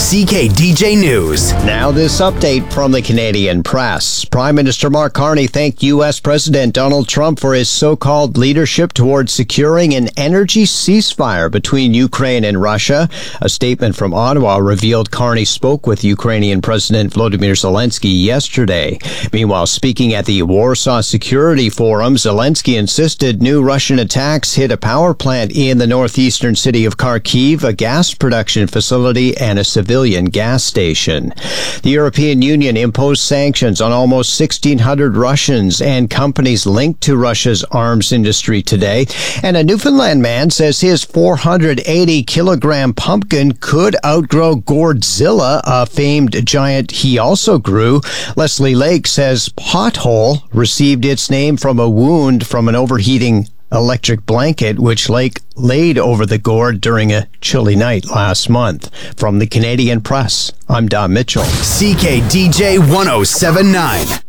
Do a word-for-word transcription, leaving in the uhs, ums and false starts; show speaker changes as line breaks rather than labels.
C K D J News.
Now this update from the Canadian press. Prime Minister Mark Carney thanked U S President Donald Trump for his so-called leadership towards securing an energy ceasefire between Ukraine and Russia. A statement from Ottawa revealed Carney spoke with Ukrainian President Volodymyr Zelensky yesterday. Meanwhile, speaking at the Warsaw Security Forum, Zelensky insisted new Russian attacks hit a power plant in the northeastern city of Kharkiv, a gas production facility, and a civilian gas station. The European Union imposed sanctions on almost sixteen hundred Russians and companies linked to Russia's arms industry today. And a Newfoundland man says his four hundred eighty kilogram pumpkin could outgrow Gourdzilla, a famed giant he also grew. Leslie Lake says Pothole received its name from a wound from an overheating electric blanket which Lake laid over the gourd during a chilly night last month. From the Canadian Press, I'm Don Mitchell.
C K D J one oh seven point nine.